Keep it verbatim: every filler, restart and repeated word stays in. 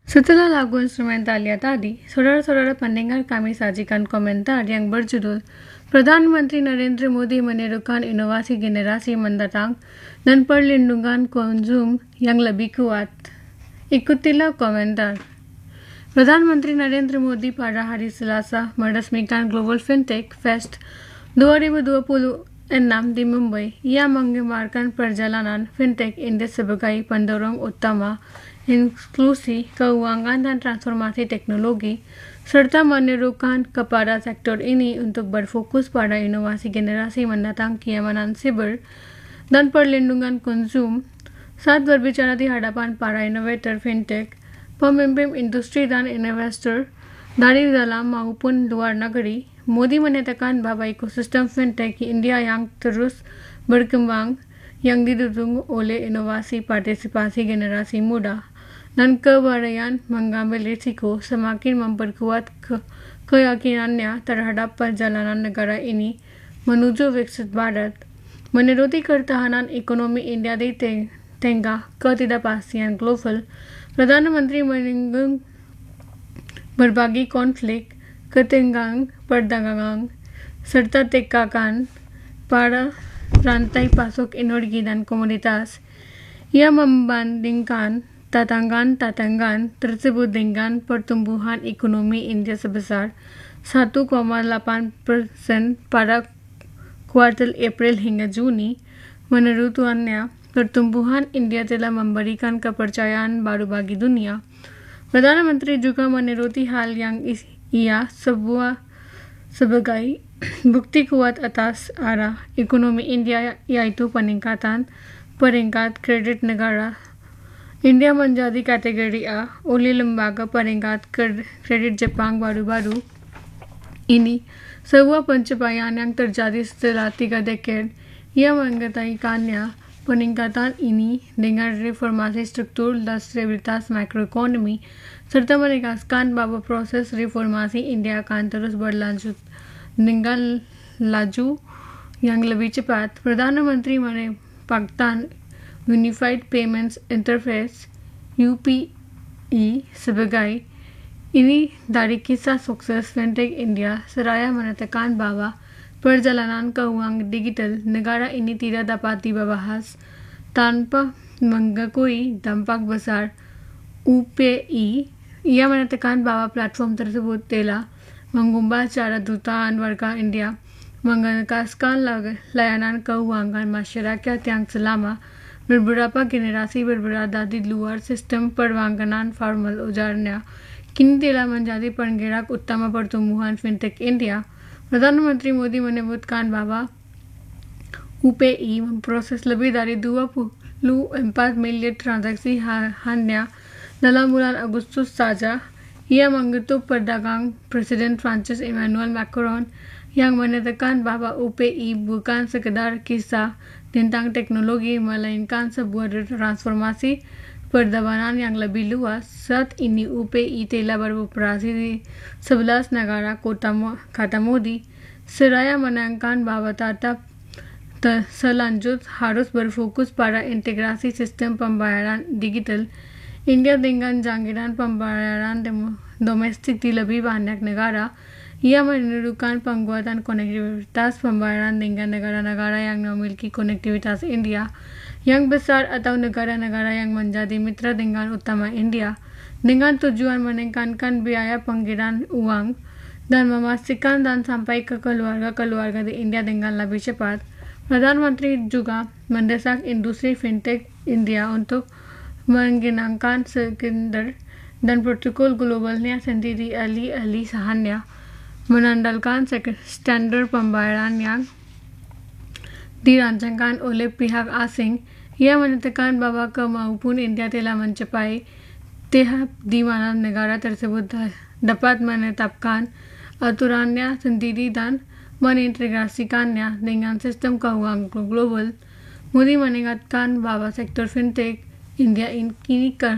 Setelah lagu instrumentalia tadi, saudara-saudara pendengar kami sajikan komentar yang berjudul Perdana Menteri Narendra Modi menerokan inovasi generasi mendatang dan perlindungan konsumen yang lebih kuat. Ikutilah komentar. Perdana Menteri Narendra Modi pada hari Selasa meresmikan Global Fintech Fest dua ribu dua puluh enam di Mumbai. Ia menggembarkan perjalanan fintech India sebagai pendorong utama inklusi keuangan dan transformasi teknologi, serta menerukan kepada sektor ini untuk berfokus pada inovasi generasi mendatang, keamanan siber, dan perlindungan konsumen. Saat berbicara di hadapan para inovator fintech, pemimpin industri dan investor dari dalam maupun luar negeri, Modi menyatakan bahwa ekosistem fintech India yang terus berkembang, yang didukung oleh inovasi partisipasi generasi muda dan keberanian mengambil risiko, semakin memperkuat ke keyakinannya terhadap perjalanan negara ini menuju Viksit Bharat. Menuruti ketahanan ekonomi India di tengah ketidakpastian global, Perdana Menteri menyinggung berbagi konflik, ketegangan perdagangan, serta tekanan pada rantai pasok energi dan komoditas. Ia membandingkan tantangan-tantangan tersebut dengan pertumbuhan ekonomi India sebesar satu koma delapan persen pada kuartal April hingga Juni. Menurutnya, pertumbuhan India telah memberikan kepercayaan baru bagi dunia. Perdana Menteri juga menuruti hal yang ia sebuah sebagai bukti kuat atas arah ekonomi India, yaitu peningkatan peringkat kredit negara India menjadi kategori A oleh lembaga peringkat kredit Jepang baru-baru ini, sebuah pencapaian yang terjadi setelah tiga dekade. Ia mengatakannya peningkatan ini dengan reformasi struktur dan stabilitas makroekonomi, serta menegaskan bahwa proses reformasi India akan terus berlanjut dengan laju yang lebih cepat. Perdana Menteri menempatkan Unified Payments Interface U P I sebagai ini dari kisah sukses fintech India, seraya menyatakan bahwa perjalanan keuangan digital negara ini tidak dapat dibahas tanpa mengakui dampak besar U P I. Ia menyatakan bahwa platform tersebut telah mengubah cara jutaan warga India mengakses layanan keuangan masyarakat yang selama beberapa generasi berada di luar sistem perbankan formal. Ujarnya, kini telah menjadi penggerak utama pertumbuhan fintech India. Perdana Menteri Modi menyebutkan bahwa U P I memproses lebih dari dua puluh empat miliar transaksi hanya dalam bulan Agustus saja. Ia mengutuk pedagang Presiden Prancis Emmanuel Macron yang menyatakan bahwa U P I bukan sekedar kisah tentang teknologi, melainkan sebuah transformasi perdagangan yang lebih luas. Saat ini U P I telah beroperasi di sebelas negara, kata Modi, seraya menekankan bahwa tetap selanjut harus berfokus pada integrasi sistem pembayaran digital India dengan jangkitan pembayaran domestik di lebih banyak negara. Ia menerukan penguatan konektivitas pembayaran dengan negara-negara yang memiliki konektivitas India yang besar atau negara-negara yang menjadi mitra dengan utama India, dengan tujuan meningkatkan biaya pengiriman uang dan memastikan dan sampai ke keluarga-keluarga di India dengan lebih cepat. Perdana Menteri juga mendesak industri fintech India untuk menggunakan standar dan protokol globalnya sendiri, alih-alih hanya mengandalkan standar pembayaran yang dirancangkan oleh pihak asing. Ia menyatakan bahwa kemampuan India telah mencapai tahap di mana negara tersebut dapat menetapkan aturannya sendiri dan mengintegrasikannya dengan sistem keuangan global. Modi mengingatkan bahwa sektor fintech India kini